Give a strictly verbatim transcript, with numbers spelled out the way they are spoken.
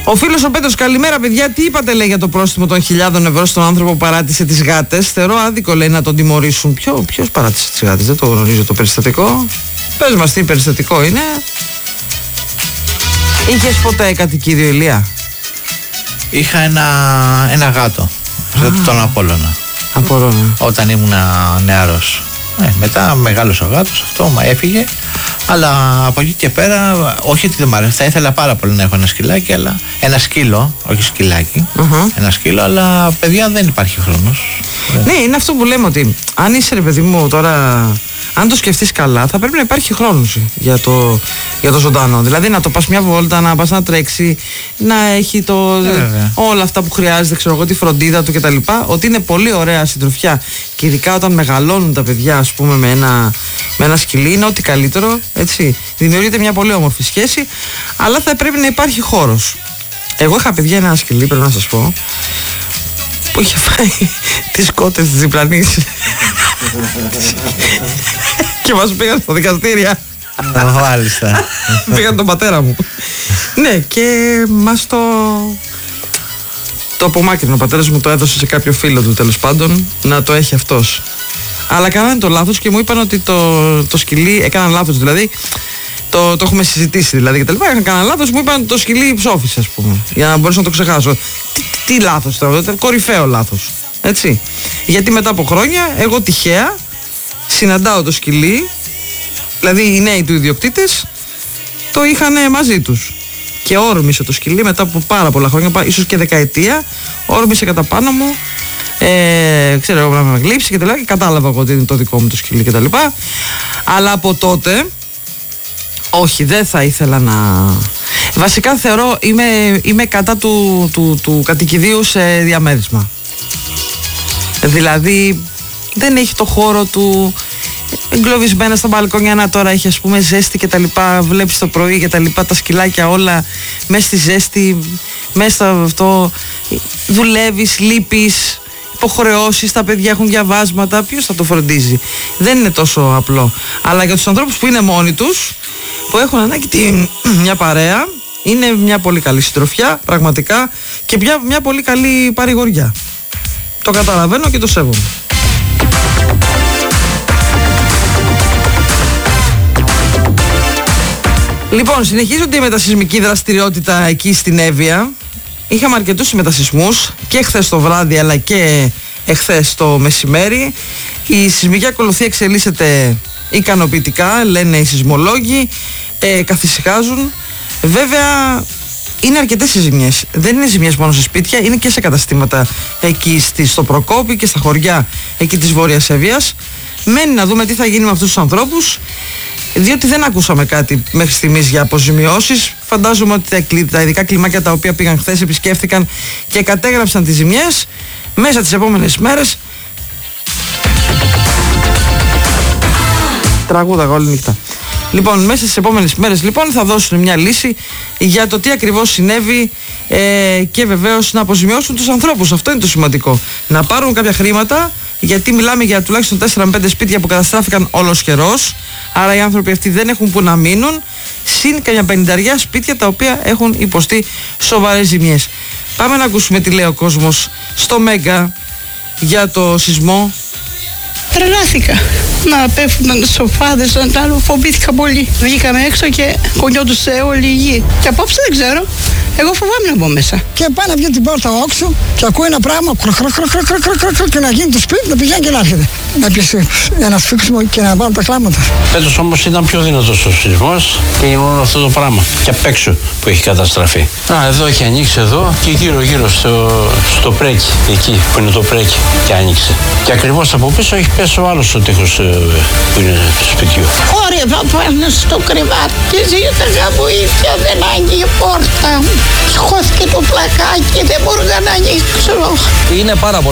Ο φίλος ο Πέτρος, καλημέρα παιδιά. Τι είπατε, λέει, για το πρόστιμο των χιλιάδων ευρώ στον άνθρωπο που παράτησε τις γάτες? Θεωρώ άδικο, λέει, να τον τιμωρήσουν. Ποιο, ποιος παράτησε τις γάτες? Δεν το γνωρίζω το περιστατικό. Πες μας τι περιστατικό είναι. Είχες ποτέ κατοικίδιο, Ηλία? Είχα ένα, ένα γάτο. Ah. Τον Απόλλωνα. Απόλλωνα. Όταν ήμουν νεαρός. Ε, μετά μεγάλος ο γάτος, αυτό μα έφυγε. Αλλά από εκεί και πέρα, όχι ότι δεν μ' αρέσει, θα ήθελα πάρα πολύ να έχω ένα σκυλάκι, αλλά ένα σκύλο, όχι σκυλάκι, uh-huh. ένα σκύλο, αλλά παιδιά δεν υπάρχει χρόνος. Ναι, είναι αυτό που λέμε, ότι αν είσαι, ρε παιδί μου, τώρα, αν το σκεφτείς καλά, θα πρέπει να υπάρχει χρόνος για το, για το ζωντανό. Δηλαδή να το πας μια βόλτα, να πας να τρέξει, να έχει το, yeah, όλα αυτά που χρειάζεται, ξέρω εγώ, τη φροντίδα του κτλ. Ότι είναι πολύ ωραία συντροφιά. Και ειδικά όταν μεγαλώνουν τα παιδιά, ας πούμε, με ένα, με ένα σκυλί, είναι ό,τι καλύτερο, έτσι. Δημιουργείται μια πολύ όμορφη σχέση, αλλά θα πρέπει να υπάρχει χώρος. Εγώ είχα, παιδιά, ένα σκυλί, πρέπει να σας πω, που είχε φάει τις κότες της διπλανής και μας πήγαν στο δικαστήρια. Μάλιστα. Πήγαν τον πατέρα μου. Ναι, και μας το το απομάκρυνε. Ο πατέρας μου το έδωσε σε κάποιο φίλο του, τέλος πάντων, να το έχει αυτός. Αλλά κάνανε το λάθος και μου είπαν ότι το, το σκυλί έκαναν λάθος, δηλαδή το, το έχουμε συζητήσει, δηλαδή, και τα λοιπά. Έκαναν λάθος, μου είπαν το σκυλί ψόφισε, ας πούμε, για να μπορέσω να το ξεχάσω. Τι, τι, τι λάθος τώρα, κορυφαίο λάθος, έτσι. Γιατί μετά από χρόνια, εγώ τυχαία συναντάω το σκυλί, δηλαδή οι νέοι του ιδιοκτήτες το είχαν μαζί τους. Και όρμησε το σκυλί μετά από πάρα πολλά χρόνια, ίσως και δεκαετία, όρμησε κατά πάνω μου. Ε, ξέρω εγώ, να με γλύψει και τελικά, και κατάλαβα εγώ ότι είναι το δικό μου το σκυλί και τα λοιπά. Αλλά από τότε, όχι, δεν θα ήθελα να... Βασικά θεωρώ, είμαι, είμαι κατά του, του, του κατοικιδίου σε διαμέρισμα. Δηλαδή δεν έχει το χώρο του, εγκλωβισμένα στα μπαλκόνια, να τώρα έχει, ας πούμε, ζέστη και τα λοιπά, βλέπεις το πρωί και τα λοιπά, τα σκυλάκια όλα μέσα στη ζέστη, μέσα στο αυτό, δουλεύεις, λείπεις, υποχρεώσεις, τα παιδιά έχουν διαβάσματα, ποιος θα το φροντίζει? Δεν είναι τόσο απλό. Αλλά για τους ανθρώπους που είναι μόνοι τους, που έχουν ανάγκη τη, μια παρέα, είναι μια πολύ καλή συντροφιά, πραγματικά, και μια, μια πολύ καλή παρηγοριά. Το καταλαβαίνω και το σέβομαι. Λοιπόν, συνεχίζονται η μετασυσμική δραστηριότητα εκεί στην Εύβοια. Είχαμε αρκετούς μετασυσμούς και χθες το βράδυ, αλλά και εχθές το μεσημέρι. Η σεισμική ακολουθία εξελίσσεται ικανοποιητικά, λένε οι σεισμολόγοι, ε, καθησυχάζουν. Βέβαια, είναι αρκετές οι ζημιές. Δεν είναι ζημιές μόνο σε σπίτια, είναι και σε καταστήματα εκεί στο Προκόπη και στα χωριά εκεί της Βόρειας Εύβοιας. Μένει να δούμε τι θα γίνει με αυτούς τους ανθρώπους, διότι δεν ακούσαμε κάτι μέχρι στιγμής για αποζημιώσεις. Φαντάζομαι ότι τα, τα ειδικά κλιμάκια τα οποία πήγαν χθες επισκέφθηκαν και κατέγραψαν τις ζημιές. Μέσα τις επόμενες μέρες. Τραγούδα όλη νύχτα. Λοιπόν, μέσα στις επόμενες μέρες λοιπόν θα δώσουν μια λύση για το τι ακριβώς συνέβη, ε, και βεβαίως να αποζημιώσουν τους ανθρώπους. Αυτό είναι το σημαντικό. Να πάρουν κάποια χρήματα, γιατί μιλάμε για τουλάχιστον τέσσερα με πέντε σπίτια που καταστράφηκαν ολοσχερός. Άρα οι άνθρωποι αυτοί δεν έχουν που να μείνουν. Συν καμιά πενηνταριά σπίτια τα οποία έχουν υποστεί σοβαρές ζημιές. Πάμε να ακούσουμε τι λέει ο κόσμος στο Μέγκα για το σεισμό. Τρελάθηκα. Να πέφτουν σοφάδες, να άλλο, φοβήθηκα πολύ. Βγήκαμε έξω και κονιόντουσε όλη η γη. Και απόψε δεν ξέρω. Εγώ φοβάμαι να μπω μέσα. Και πάει να βγει την πόρτα όξω και ακούει ένα πράγμα και να γίνει το σπίτι, να πηγαίνει και να έρχεται. Να πει ένα σφίξιμο και να βάλω τα κλάματα. Φέτος όμως ήταν πιο δυνατός ο σεισμός και είναι μόνο αυτό το πράγμα. Και απ' έξω που έχει καταστραφεί. Α, εδώ έχει ανοίξει εδώ και γύρω γύρω στο, στο πρέκι, εκεί που είναι το πρέκι, και άνοιξε. Και ακριβώς από πίσω έχει πέσει ο άλλος ο τείχος που είναι του σπιτιού. Χόρευα πάνω στο κρεβάτι και ζήταγα βοήθεια, δεν άνοιγε πόρτα. Χώθηκε το πλακάκι, δεν μπορούσα να ανοίξω. Είναι πάρα πολύ